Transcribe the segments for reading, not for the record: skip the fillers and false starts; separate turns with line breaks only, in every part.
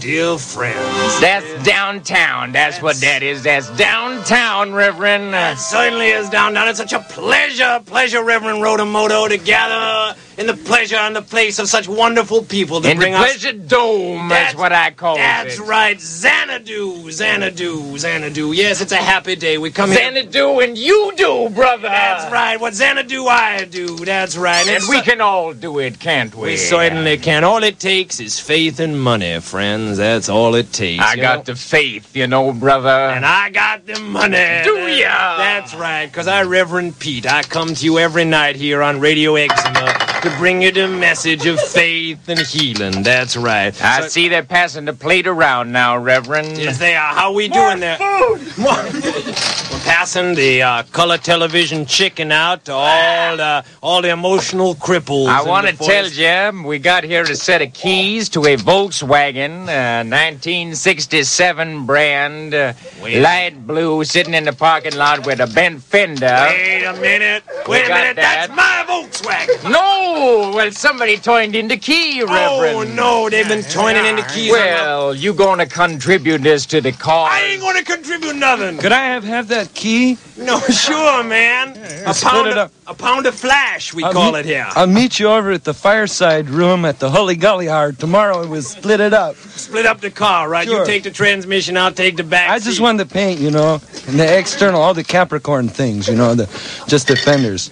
dear friends.
That's downtown. That's what that is. That's downtown, Reverend.
It certainly is downtown. It's such a pleasure, Reverend Rodomoto, to gather in the pleasure and the place of such wonderful people to
in
bring
the
us...
Pleasure Dome, that's what I call
That's
it.
right. Xanadu. Yes, it's a happy day. We come here...
Xanadu and you do, brother.
That's right. What Xanadu I do. That's right.
And we can all do it, can't we?
We certainly can. All it takes is faith and money, friends. That's all it takes.
I got the faith, brother.
And I got the money.
Do ya?
That's right, because I, Reverend Pete, I come to you every night here on Radio Eczema to bring you the message of faith and healing. That's right.
I see they're passing the plate around now, Reverend.
Yes, they are. How we doing there? We're passing the color television chicken out to all the emotional cripples.
I want to tell you, we got here a set of keys to a Volkswagen 1967 brand, light blue, sitting in the parking lot with a bent fender.
Wait a minute. That's my Volkswagen.
No! Well, somebody turned in the key, Reverend.
Oh, no, they've been turning in the keys.
Well, you gonna contribute this to the cause?
I ain't gonna contribute nothing.
Could I have that key?
No, sure, man. A pound of flash, we call it here.
I'll meet you over at the fireside room at the Hully Gully Yard tomorrow, and we'll split it up.
Split up the car, right?
Sure.
You take the transmission, I'll take the back
I just wanted to paint, and the external, all the Capricorn things, just the fenders.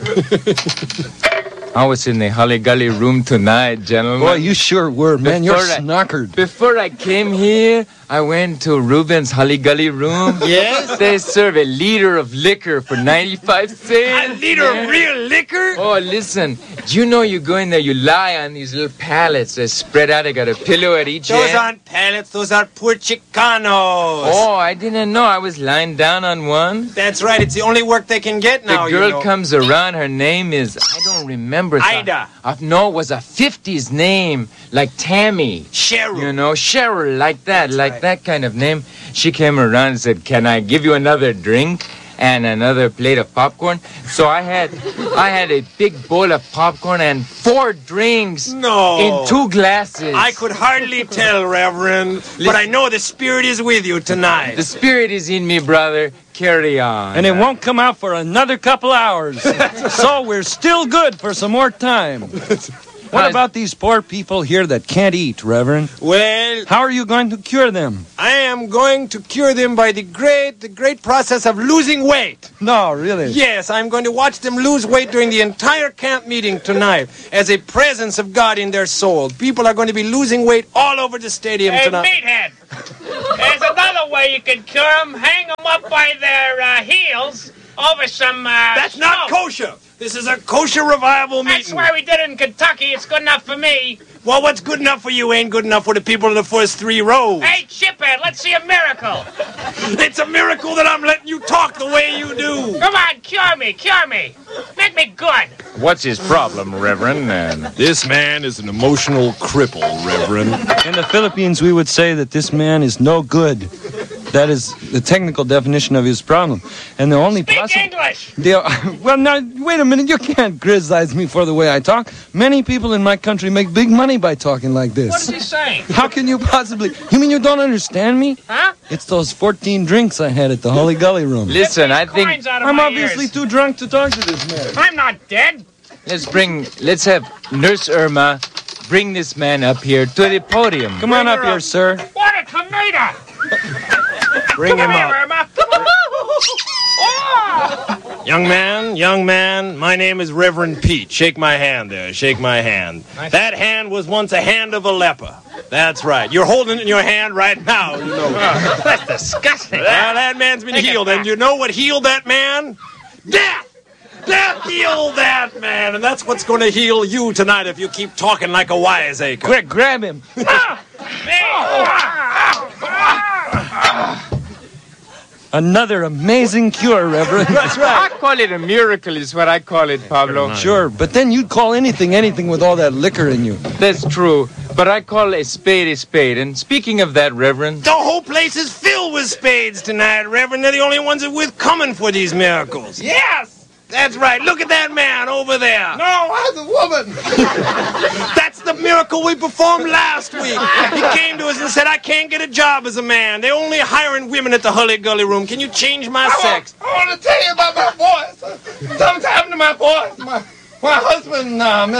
I was in the Hully Gully room tonight, gentlemen.
Boy, you sure were, man. You're snockered.
Before I came here, I went to Ruben's Hully Gully room.
Yes?
They serve a liter of liquor for 95 cents.
A liter of real liquor?
Oh, listen. Do you know you go in there, you lie on these little pallets that spread out. They got a pillow at each end.
Those aren't pallets. Those are poor Chicanos.
Oh, I didn't know. I was lying down on one.
That's right. It's the only work they can get now,
The girl comes around. Her name is, I don't remember.
Ida.
No, it was a 50s name, like Tammy.
Cheryl.
Cheryl, like that, that kind of name. She came around and said, "Can I give you another drink and another plate of popcorn?" So I had a big bowl of popcorn and 4 drinks in 2 glasses.
I could hardly tell, Reverend, but I know the spirit is with you tonight.
The spirit is in me, brother. Carry on.
And it won't come out for another couple hours. So we're still good for some more time. What about these poor people here that can't eat, Reverend?
Well,
how are you going to cure them?
I am going to cure them by the great process of losing weight.
No, really?
Yes, I'm going to watch them lose weight during the entire camp meeting tonight as a presence of God in their soul. People are going to be losing weight all over the stadium tonight.
Hey, meathead! There's another way you can cure them. Hang them up by their heels over some
That's not kosher. This is a kosher revival meeting.
That's why we did it in Kentucky. It's good enough for me.
Well, what's good enough for you ain't good enough for the people in the first 3 rows.
Hey, Chiphead, let's see a miracle.
It's a miracle that I'm letting you talk the way you do.
Come on, cure me. Make me good.
What's his problem, Reverend?
This man is an emotional cripple, Reverend.
In the Philippines, we would say that this man is no good. That is the technical definition of his problem. And the only
Speak English!
Well, now, wait a minute. You can't criticize me for the way I talk. Many people in my country make big money by talking like this.
What is he saying?
How can you possibly... You mean you don't understand me?
Huh?
It's those 14 drinks I had at the Hully Gully room.
Listen, I think...
I'm obviously too drunk to talk to this man.
I'm not dead.
Let's have Nurse Irma bring this man up here to the podium.
Come on up here, sir.
What a tomato!
Bring him up.
Irma. Oh!
Young man, my name is Reverend Pete. Shake my hand there, shake my hand. That hand was once a hand of a leper. That's right. You're holding it in your hand right now. You know.
That's disgusting.
Well, that man's been healed, and you know what healed that man? Death! Death healed that man, and that's what's going to heal you tonight if you keep talking like a wiseacre.
Quick, grab him. Another amazing cure, Reverend.
That's right.
I call it a miracle is what I call it, Pablo.
Sure, but then you'd call anything with all that liquor in you.
That's true, but I call a spade a spade. And speaking of that, Reverend...
The whole place is filled with spades tonight, Reverend. They're the only ones that we're coming for these miracles.
Yes!
That's right. Look at that man over there.
No, I was a woman.
That's the miracle we performed last week. He came to us and said, I can't get a job as a man. They're only hiring women at the Hully Gully Room. Can you change my sex?
I want to tell you about my voice. Something's happened to my voice. My husband,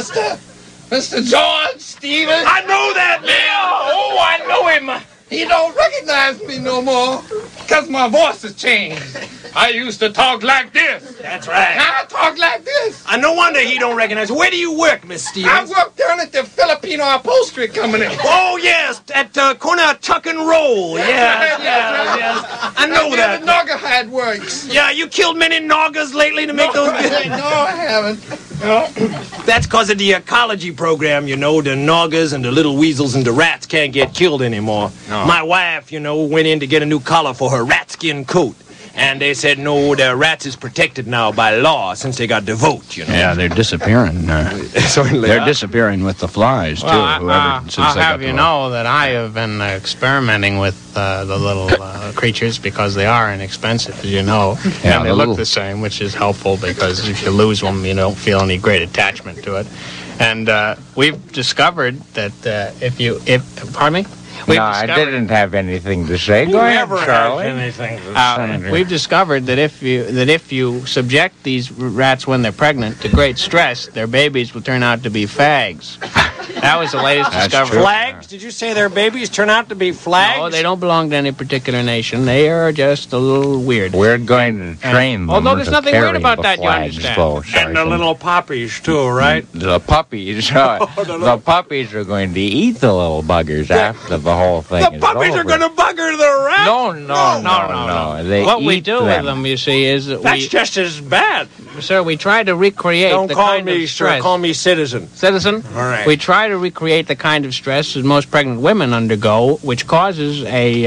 Mr. George Stevens.
I know that man.
Oh, I know him.
He don't recognize me no more because my voice has changed. I used to talk like this.
That's right.
Now I talk like this.
No wonder he don't recognize. Where do you work, Miss Stevens?
I work down at the Filipino upholstery company.
Oh, yes, at corner of Tuck and Roll. Yes. I know that.
The Naugahyde works.
Yeah, you killed many Naugas lately to make those...
No, I haven't. No.
That's because of the ecology program, you know. The Naugas and the little weasels and the rats can't get killed anymore. No. My wife, went in to get a new collar for her rat skin coat. And they said, no, the rats is protected now by law since they got the vote,
Yeah, they're disappearing.
Certainly
they're disappearing with the flies, too.
I'll have you know that I have been experimenting with the little creatures because they are inexpensive, as you know.
Yeah,
and they look the same, which is helpful because if you lose one, you don't feel any great attachment to it. And we've discovered that pardon me?
I didn't have anything to say. Go ahead, Charlie.
We've discovered that if you subject these rats when they're pregnant to great stress, their babies will turn out to be fags. That was the latest discovery.
Flags? Did you say their babies turn out to be flags?
No, they don't belong to any particular nation. They are just a little weird.
We're going to train them.
Although there's nothing weird about that, you
flags,
understand.
And the little puppies, too, right?
The puppies. The puppies are going to eat the little buggers after the whole thing
The puppies are going to bugger the rats?
No. They
what
eat
we do with them, you see, is that
That's just as bad.
Sir, we try to recreate
Don't
the
call
kind
me
of stress.
sir, call me citizen.
Citizen?
All right.
We try to recreate the kind of stress that most pregnant women undergo, which causes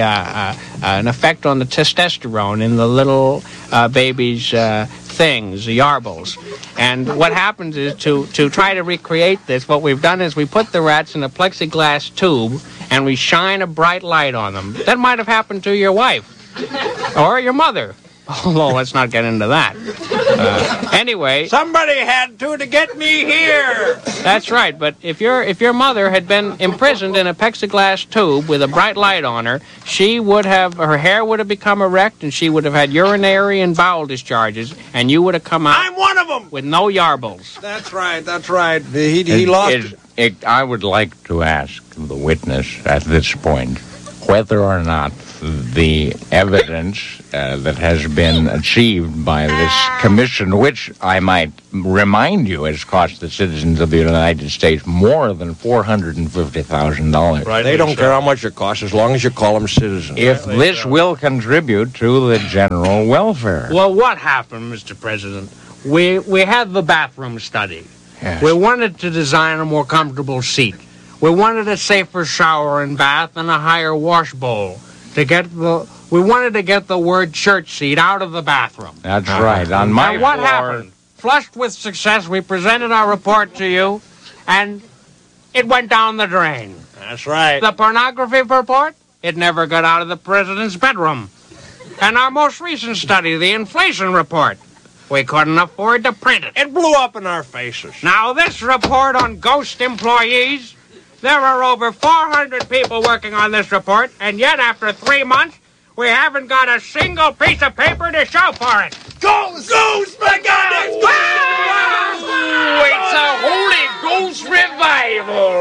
an effect on the testosterone in the little baby's things, the yarbles. And what happens is to try to recreate this, what we've done is we put the rats in a plexiglass tube and we shine a bright light on them. That might have happened to your wife or your mother. Although, let's not get into that. Anyway,
somebody had to get me here.
That's right. But if your mother had been imprisoned in a plexiglass tube with a bright light on her, her hair would have become erect, and she would have had urinary and bowel discharges, and you would have come out.
I'm one of them
with no yarbles.
That's right. He lost
it. I would like to ask the witness at this point whether or not the evidence that has been achieved by this commission, which I might remind you has cost the citizens of the United States more than $450,000.
Right, they don't care how much it costs as long as you call them citizens.
If this will contribute to the general welfare.
Well, what happened, Mr. President? We had the bathroom study.
Yes.
We wanted to design a more comfortable seat. We wanted a safer shower and bath and a higher wash bowl. We wanted to get the word church seat out of the bathroom.
That's right. On my
and what
floor,
happened? Flushed with success, we presented our report to you, and it went down the drain.
That's right.
The pornography report, it never got out of the president's bedroom. And our most recent study, the inflation report, we couldn't afford to print it.
It blew up in our faces.
Now, this report on ghost employees, there are over 400 people working on this report, and yet after 3 months, we haven't got a single piece of paper to show for it.
Ghost, my God!
It's a Holy Ghost revival.